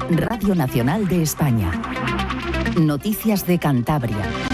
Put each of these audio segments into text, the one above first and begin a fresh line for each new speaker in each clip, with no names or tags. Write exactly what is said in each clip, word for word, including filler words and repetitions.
Radio Nacional de España. Noticias de Cantabria.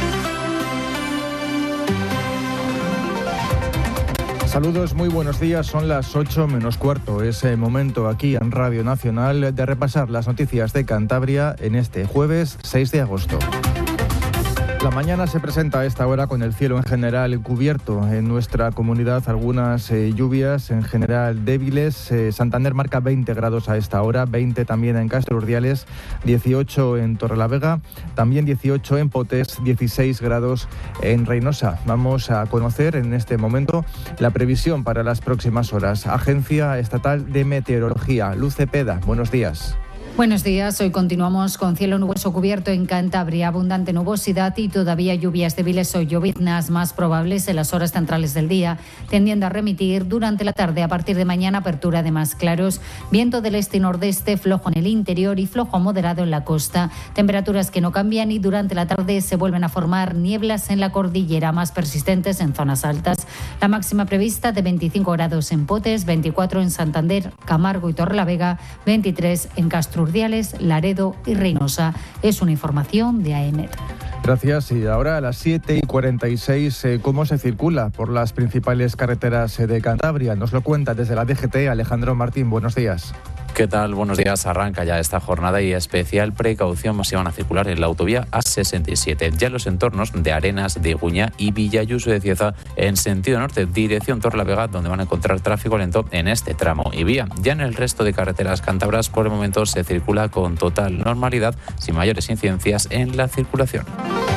Saludos, muy buenos días. Son las ocho menos cuarto. Es el momento aquí en Radio Nacional de repasar las noticias de Cantabria en este jueves seis de agosto. La mañana se presenta a esta hora con el cielo en general cubierto. En nuestra comunidad algunas eh, lluvias en general débiles. Eh, Santander marca veinte grados a esta hora, veinte también en Castro Urdiales, dieciocho en Torrelavega, también dieciocho en Potés, dieciséis grados en Reynosa. Vamos a conocer en este momento la previsión para las próximas horas. Agencia Estatal de Meteorología, Luz Cepeda, buenos días.
Buenos días, hoy continuamos con cielo nuboso cubierto en Cantabria, abundante nubosidad y todavía lluvias débiles o lloviznas más probables en las horas centrales del día, tendiendo a remitir durante la tarde. A partir de mañana, apertura de más claros, viento del este y nordeste, flojo en el interior y flojo moderado en la costa. Temperaturas que no cambian y durante la tarde se vuelven a formar nieblas en la cordillera, más persistentes en zonas altas. La máxima prevista de veinticinco grados en Potes, veinticuatro en Santander, Camargo y Torrelavega, veintitrés en Castro Urdiales, Laredo y Reynosa. Es una información de AEMET.
Gracias. Y ahora a las siete y cuarenta y seis, eh, ¿cómo se circula por las principales carreteras de Cantabria? Nos lo cuenta desde la D G T Alejandro Martín. Buenos días.
¿Qué tal? Buenos días. Arranca ya esta jornada y especial precaución si van a circular en la autovía A sesenta y siete. Ya en los entornos de Arenas, de Iguña y Villayuso de Cieza en sentido norte, dirección Torrelavega, donde van a encontrar tráfico lento en este tramo y vía. Ya en el resto de carreteras cántabras, por el momento se circula con total normalidad, sin mayores incidencias en la circulación.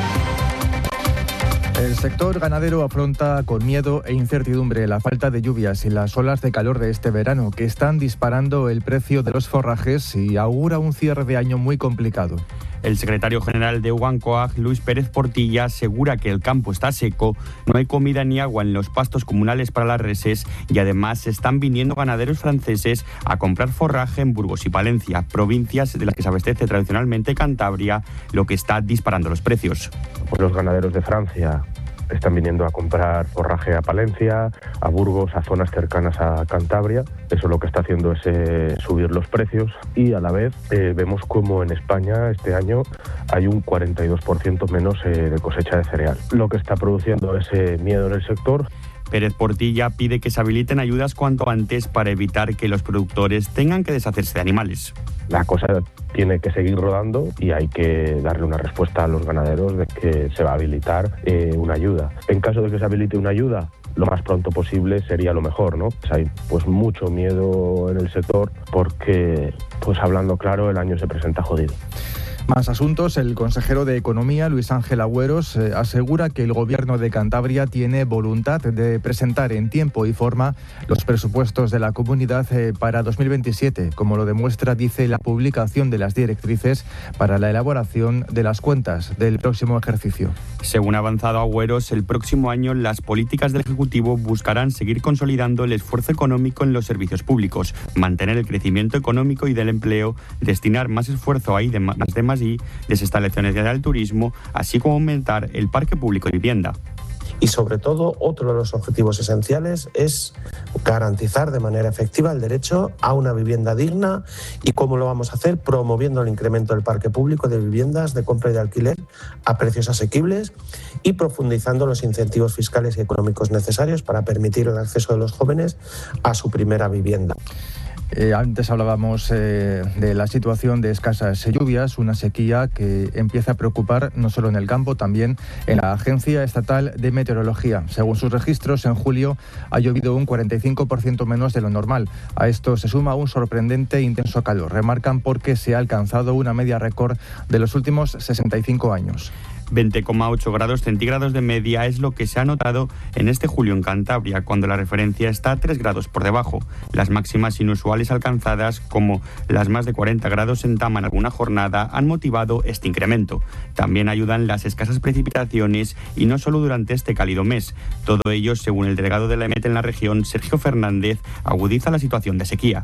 El sector ganadero afronta con miedo e incertidumbre la falta de lluvias y las olas de calor de este verano, que están disparando el precio de los forrajes y augura un cierre de año muy complicado.
El secretario general de UGANCOAG, Luis Pérez Portilla, asegura que el campo está seco, no hay comida ni agua en los pastos comunales para las reses y además están viniendo ganaderos franceses a comprar forraje en Burgos y Palencia, provincias de las que se abastece tradicionalmente Cantabria, lo que está disparando los precios.
Pues los ganaderos de Francia están viniendo a comprar forraje a Palencia, a Burgos, a zonas cercanas a Cantabria. Eso lo que está haciendo es eh, subir los precios y a la vez eh, vemos como en España este año hay un cuarenta y dos por ciento menos eh, de cosecha de cereal. Lo que está produciendo ese miedo en el sector.
Pérez Portilla pide que se habiliten ayudas cuanto antes para evitar que los productores tengan que deshacerse de animales.
La cosa tiene que seguir rodando y hay que darle una respuesta a los ganaderos de que se va a habilitar eh, una ayuda. En caso de que se habilite una ayuda, lo más pronto posible sería lo mejor, ¿no? Pues hay pues mucho miedo en el sector porque, pues hablando claro, el año se presenta jodido.
Más asuntos. El consejero de Economía, Luis Ángel Agüeros, eh, asegura que el Gobierno de Cantabria tiene voluntad de presentar en tiempo y forma los presupuestos de la comunidad eh, para dos mil veintisiete, como lo demuestra, dice, la publicación de las directrices para la elaboración de las cuentas del próximo ejercicio.
Según ha avanzado Agüeros, el próximo año las políticas del Ejecutivo buscarán seguir consolidando el esfuerzo económico en los servicios públicos, mantener el crecimiento económico y del empleo, destinar más esfuerzo a I de más de más y desestaciones del turismo, así como aumentar el parque público de vivienda.
Y sobre todo, otro de los objetivos esenciales es garantizar de manera efectiva el derecho a una vivienda digna. ¿Y cómo lo vamos a hacer? Promoviendo el incremento del parque público de viviendas de compra y de alquiler a precios asequibles y profundizando los incentivos fiscales y económicos necesarios para permitir el acceso de los jóvenes a su primera vivienda.
Eh, antes hablábamos eh, de la situación de escasas lluvias, una sequía que empieza a preocupar no solo en el campo, también en la Agencia Estatal de Meteorología. Según sus registros, en julio ha llovido un cuarenta y cinco por ciento menos de lo normal. A esto se suma un sorprendente e intenso calor. Remarcan porque se ha alcanzado una media récord de los últimos sesenta y cinco años.
veinte coma ocho grados centígrados de media es lo que se ha notado en este julio en Cantabria, cuando la referencia está tres grados por debajo. Las máximas inusuales alcanzadas, como las más de cuarenta grados en Tama en alguna jornada, han motivado este incremento. También ayudan las escasas precipitaciones y no solo durante este cálido mes. Todo ello, según el delegado de la EMET en la región, Sergio Fernández, agudiza la situación de sequía.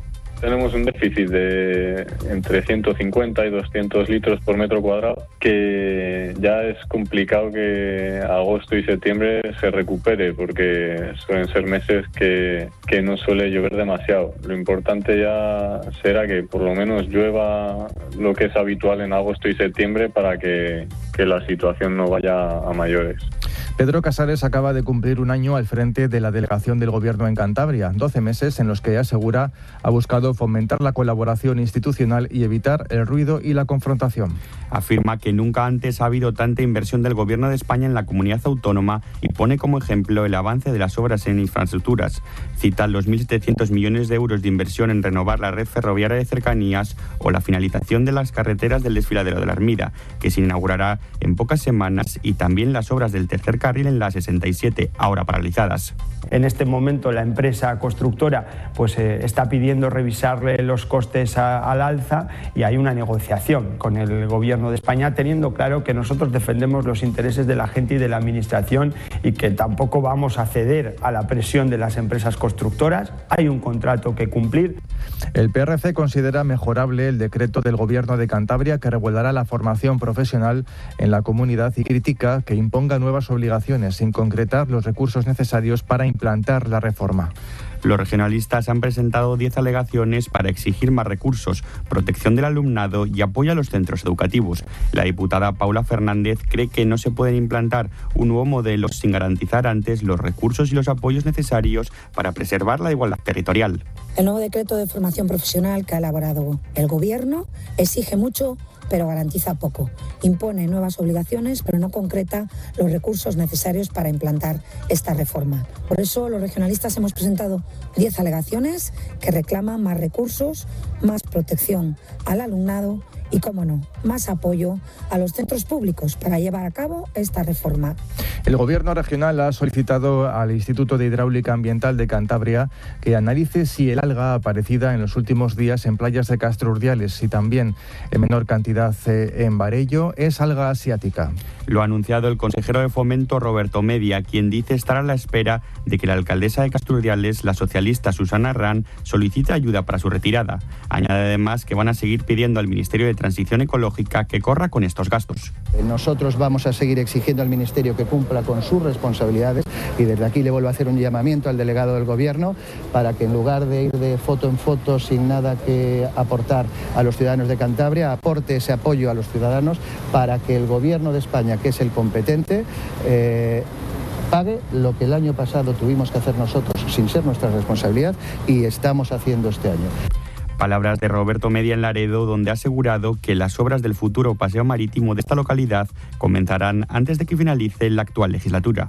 Tenemos un déficit de entre ciento cincuenta y doscientos litros por metro cuadrado, que ya es complicado que agosto y septiembre se recupere, porque suelen ser meses que, que no suele llover demasiado. Lo importante ya será que por lo menos llueva lo que es habitual en agosto y septiembre para que, que la situación no vaya a mayores.
Pedro Casares acaba de cumplir un año al frente de la delegación del Gobierno en Cantabria, doce meses en los que, asegura, ha buscado fomentar la colaboración institucional y evitar el ruido y la confrontación.
Afirma que nunca antes ha habido tanta inversión del Gobierno de España en la comunidad autónoma y pone como ejemplo el avance de las obras en infraestructuras. Cita los mil setecientos millones de euros de inversión en renovar la red ferroviaria de cercanías o la finalización de las carreteras del desfiladero de la Armida, que se inaugurará en pocas semanas, y también las obras del tercer carril en la sesenta y siete, ahora paralizadas.
En este momento la empresa constructora pues, eh, está pidiendo revisarle los costes a, al alza, y hay una negociación con el Gobierno de España, teniendo claro que nosotros defendemos los intereses de la gente y de la Administración y que tampoco vamos a ceder a la presión de las empresas constructoras. Hay un contrato que cumplir.
El P R C considera mejorable el decreto del Gobierno de Cantabria que regulará la formación profesional en la comunidad y critica que imponga nuevas obligaciones sin concretar los recursos necesarios para implantar la reforma.
Los regionalistas han presentado diez alegaciones para exigir más recursos, protección del alumnado y apoyo a los centros educativos. La diputada Paula Fernández cree que no se puede implantar un nuevo modelo sin garantizar antes los recursos y los apoyos necesarios para preservar la igualdad territorial.
El nuevo decreto de formación profesional que ha elaborado el Gobierno exige mucho, pero garantiza poco. Impone nuevas obligaciones, pero no concreta los recursos necesarios para implantar esta reforma. Por eso los regionalistas hemos presentado diez alegaciones que reclaman más recursos, más protección al alumnado y, cómo no, más apoyo a los centros públicos para llevar a cabo esta reforma.
El Gobierno regional ha solicitado al Instituto de Hidráulica Ambiental de Cantabria que analice si el alga aparecida en los últimos días en playas de Castro Urdiales y también en menor cantidad en Barello es alga asiática.
Lo ha anunciado el consejero de Fomento, Roberto Media, quien dice estar a la espera de que la alcaldesa de Castro Urdiales, la socialista Susana Arran, solicite ayuda para su retirada. Añade además que van a seguir pidiendo al Ministerio de Transición Ecológica que corra con estos gastos.
Nosotros vamos a seguir exigiendo al Ministerio que cumpla con sus responsabilidades, y desde aquí le vuelvo a hacer un llamamiento al delegado del Gobierno para que, en lugar de ir de foto en foto sin nada que aportar a los ciudadanos de Cantabria, aporte ese apoyo a los ciudadanos para que el Gobierno de España, que es el competente, eh, pague lo que el año pasado tuvimos que hacer nosotros sin ser nuestra responsabilidad y estamos haciendo este año.
Palabras de Roberto Media en Laredo, donde ha asegurado que las obras del futuro paseo marítimo de esta localidad comenzarán antes de que finalice la actual legislatura.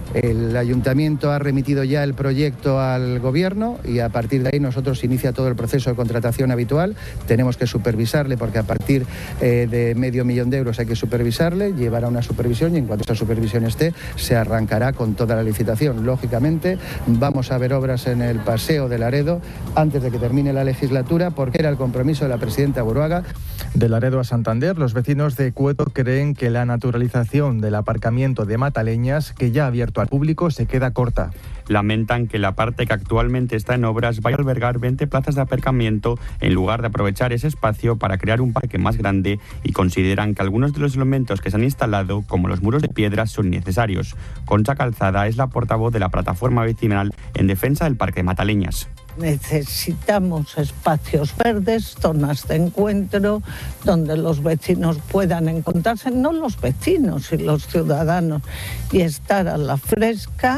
El Ayuntamiento ha remitido ya el proyecto al Gobierno y a partir de ahí nosotros inicia todo el proceso de contratación habitual. Tenemos que supervisarle porque a partir eh, de medio millón de euros hay que supervisarle, llevará una supervisión y en cuanto esa supervisión esté se arrancará con toda la licitación. Lógicamente vamos a ver obras en el Paseo de Laredo antes de que termine la legislatura porque era el compromiso de la presidenta Buruaga.
De Laredo a Santander, los vecinos de Cueto creen que la naturalización del aparcamiento de Mataleñas, que ya ha abierto al público, se queda corta.
Lamentan que la parte que actualmente está en obras vaya a albergar veinte plazas de aparcamiento en lugar de aprovechar ese espacio para crear un parque más grande, y consideran que algunos de los elementos que se han instalado, como los muros de piedra, son innecesarios. Concha Calzada es la portavoz de la plataforma vecinal en defensa del Parque de Mataleñas.
Necesitamos espacios verdes, zonas de encuentro, donde los vecinos puedan encontrarse, no los vecinos y los ciudadanos, y estar a la fresca.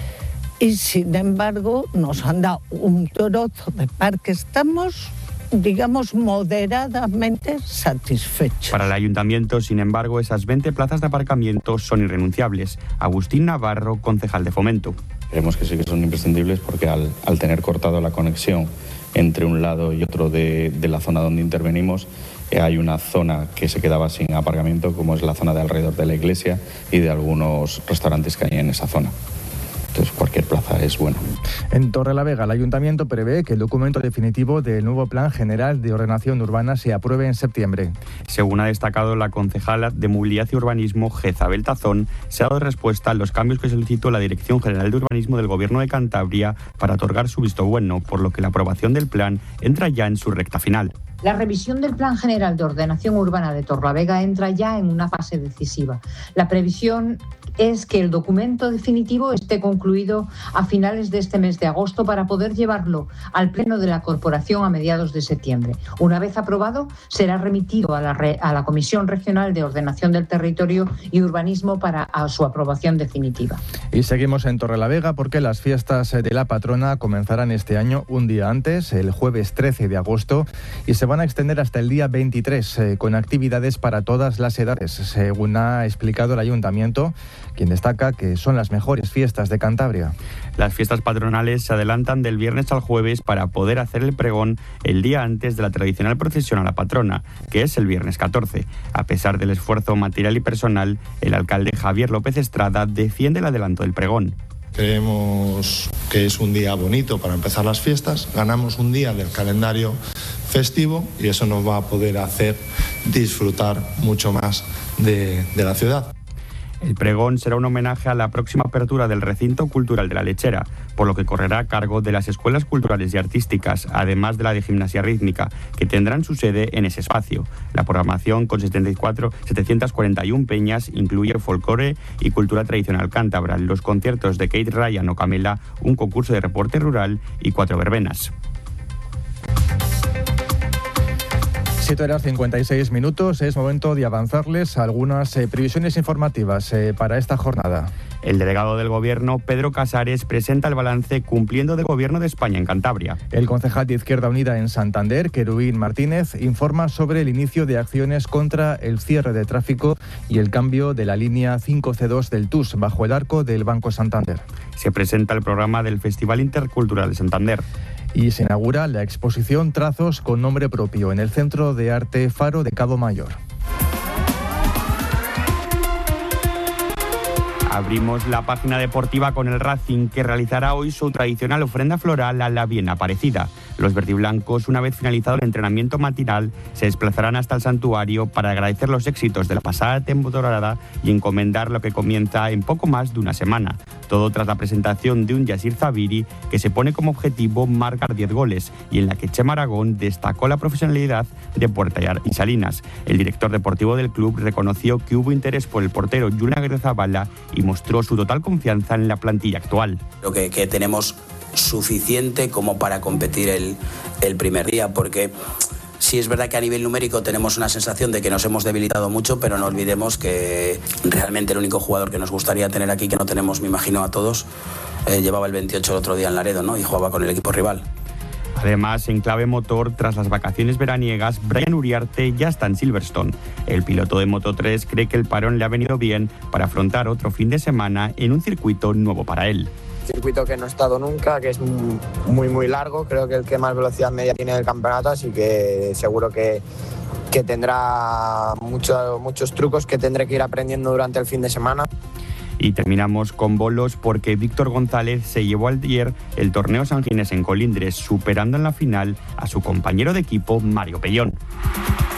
Y sin embargo nos han dado un trozo de parque. Estamos, digamos, moderadamente satisfechos.
Para el Ayuntamiento, sin embargo, esas veinte plazas de aparcamiento son irrenunciables. Agustín Navarro, concejal de Fomento.
Creemos que sí que son imprescindibles porque al, al tener cortado la conexión entre un lado y otro de, de la zona donde intervenimos, eh, hay una zona que se quedaba sin aparcamiento, como es la zona de alrededor de la iglesia y de algunos restaurantes que hay en esa zona. Entonces cualquier plaza es buena.
En Torrelavega, el Ayuntamiento prevé que el documento definitivo del nuevo Plan General de Ordenación Urbana se apruebe en septiembre.
Según ha destacado la concejala de Movilidad y Urbanismo, Jezabel Tazón, se ha dado respuesta a los cambios que solicitó la Dirección General de Urbanismo del Gobierno de Cantabria para otorgar su visto bueno, por lo que la aprobación del plan entra ya en su recta final.
La revisión del Plan General de Ordenación Urbana de Torrelavega entra ya en una fase decisiva. La previsión es que el documento definitivo esté concluido a finales de este mes de agosto para poder llevarlo al Pleno de la Corporación a mediados de septiembre. Una vez aprobado, será remitido a la, re, a la Comisión Regional de Ordenación del Territorio y Urbanismo para a su aprobación definitiva.
Y seguimos en Torrelavega porque las fiestas de la patrona comenzarán este año un día antes, el jueves trece de agosto, y se van a extender hasta el día veintitrés, eh, con actividades para todas las edades, según ha explicado el Ayuntamiento, quien destaca que son las mejores fiestas de Cantabria.
Las fiestas patronales se adelantan del viernes al jueves para poder hacer el pregón el día antes de la tradicional procesión a la patrona, que es el viernes catorce. A pesar del esfuerzo material y personal, el alcalde Javier López Estrada defiende el adelanto del pregón.
Creemos que es un día bonito para empezar las fiestas, ganamos un día del calendario festivo y eso nos va a poder hacer disfrutar mucho más de, de la ciudad.
El pregón será un homenaje a la próxima apertura del recinto cultural de La Lechera, por lo que correrá a cargo de las escuelas culturales y artísticas, además de la de gimnasia rítmica, que tendrán su sede en ese espacio. La programación, con setenta y cuatro, setecientas cuarenta y uno peñas, incluye folclore y cultura tradicional cántabra, los conciertos de Kate Ryan o Camela, un concurso de reporte rural y cuatro verbenas.
siete horas cincuenta y seis minutos, es momento de avanzarles algunas eh, previsiones informativas eh, para esta jornada.
El delegado del Gobierno, Pedro Casares, presenta el balance cumpliendo del Gobierno de España en Cantabria.
El concejal de Izquierda Unida en Santander, Querubín Martínez, informa sobre el inicio de acciones contra el cierre de tráfico y el cambio de la línea cinco C dos del T U S bajo el arco del Banco Santander.
Se presenta el programa del Festival Intercultural de Santander.
Y se inaugura la exposición Trazos con nombre propio en el Centro de Arte Faro de Cabo Mayor.
Abrimos la página deportiva con el Racing, que realizará hoy su tradicional ofrenda floral a la bien aparecida. Los verdiblancos, una vez finalizado el entrenamiento matinal, se desplazarán hasta el santuario para agradecer los éxitos de la pasada temporada y encomendar lo que comienza en poco más de una semana. Todo tras la presentación de un Yasir Zabiri, que se pone como objetivo marcar diez goles y en la que Chema Aragón destacó la profesionalidad de Puerta y Salinas. El director deportivo del club reconoció que hubo interés por el portero Julen Agirrezabala y mostró su total confianza en la plantilla actual.
Creo que, que tenemos suficiente como para competir el, el primer día, porque sí es verdad que a nivel numérico tenemos una sensación de que nos hemos debilitado mucho, pero no olvidemos que realmente el único jugador que nos gustaría tener aquí, que no tenemos, me imagino, a todos, eh, llevaba el veintiocho el otro día en Laredo, ¿no? Y jugaba con el equipo rival.
Además, en clave motor, tras las vacaciones veraniegas, Brian Uriarte ya está en Silverstone. El piloto de Moto tres cree que el parón le ha venido bien para afrontar otro fin de semana en un circuito nuevo para él.
Circuito que no he estado nunca, que es muy muy largo, creo que el que más velocidad media tiene del campeonato, así que seguro que, que tendrá mucho, muchos trucos que tendré que ir aprendiendo durante el fin de semana.
Y terminamos con bolos porque Víctor González se llevó ayer el torneo San Ginés en Colindres, superando en la final a su compañero de equipo Mario Pellón.